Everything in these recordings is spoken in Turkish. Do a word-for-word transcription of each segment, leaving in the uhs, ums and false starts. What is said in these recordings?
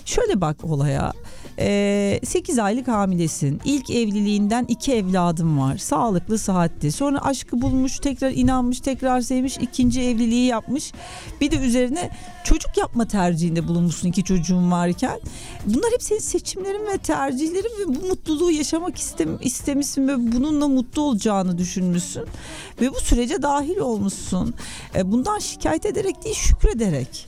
Şöyle bak olaya. Ee, sekiz aylık hamilesin. İlk evliliğinden iki evladım var. Sağlıklı, sıhhatli. Sonra aşkı bulmuş, tekrar inanmış, tekrar sevmiş, ikinci evliliği yapmış. Bir de üzerine çocuk yapma tercihinde bulunmuşsun iki çocuğun varken. Bunlar hep senin seçimlerin ve tercihlerin ve bu mutluluğu yaşamak istem istemişsin ve bununla mutlu olacağını düşünmüşsün. Ve bu sürece dahil olmuşsun. Ee, bundan şikayet ederek değil, şükrederek.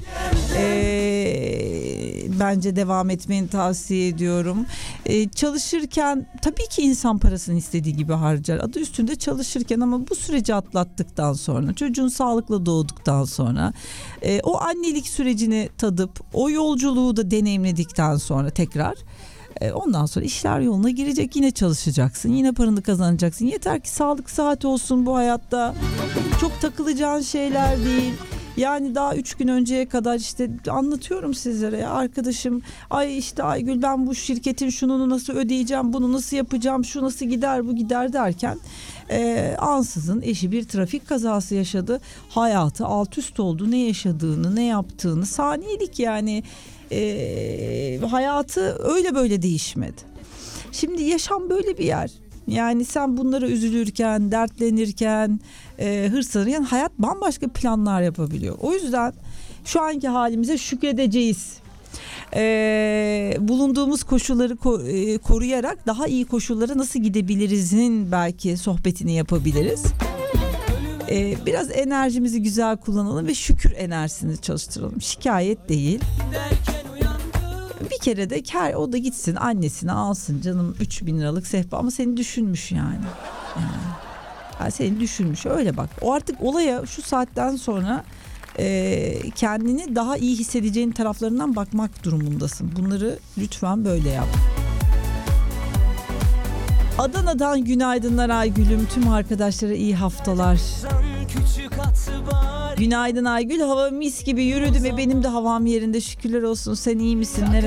Ee, bence devam etmeni tavsiye ediyorum. Ee, çalışırken tabii ki insan parasını istediği gibi harcar. Adı üstünde çalışırken, ama bu süreci atlattıktan sonra, çocuğun sağlıklı doğduktan sonra, e, o annelik sürecini tadıp o yolculuğu da deneyimledikten sonra tekrar e, ondan sonra işler yoluna girecek. Yine çalışacaksın, yine paranı kazanacaksın. Yeter ki sağlık sıhhat olsun bu hayatta. Çok takılacağın şeyler değil. Yani daha üç gün önceye kadar işte anlatıyorum sizlere ya, arkadaşım ay işte Aygül ben bu şirketin şununu nasıl ödeyeceğim, bunu nasıl yapacağım, şu nasıl gider bu gider derken e, ansızın eşi bir trafik kazası yaşadı. Hayatı alt üst oldu, ne yaşadığını ne yaptığını saniyelik yani e, hayatı öyle böyle değişmedi. Şimdi yaşam böyle bir yer. Yani sen bunlara üzülürken, dertlenirken, e, hırslanırken hayat bambaşka planlar yapabiliyor. O yüzden şu anki halimize şükredeceğiz. E, bulunduğumuz koşulları ko- e, koruyarak daha iyi koşullara nasıl gidebiliriz'in belki sohbetini yapabiliriz. E, biraz enerjimizi güzel kullanalım ve şükür enerjisini çalıştıralım. Şikayet değil. Bir kere de her o da gitsin annesini alsın canım üç bin liralık sehpa, ama seni düşünmüş yani. yani. yani seni düşünmüş, öyle bak. O artık olaya şu saatten sonra e, kendini daha iyi hissedeceğin taraflarından bakmak durumundasın. Bunları lütfen böyle yap. Adana'dan günaydınlar Aygül'üm. Tüm arkadaşlara iyi haftalar. Günaydın Aygül. Hava mis gibi yürüdü ve benim de havam yerinde, şükürler olsun. Sen iyi misin? Nerede?